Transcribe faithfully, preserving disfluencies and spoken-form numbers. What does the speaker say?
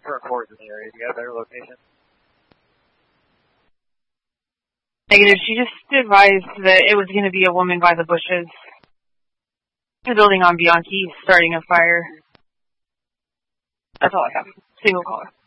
current cores in the area. Do you have their location? Negative. She just advised that it was going to be a woman by the bushes. The building on Bianchi starting a fire. That's all I have. Single caller.